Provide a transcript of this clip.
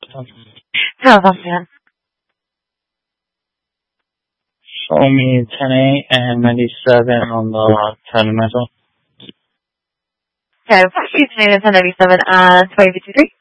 How's that, man? Show me 10-8 and 97 on the fundamental. Okay, 10-8 and 1097 and 2053.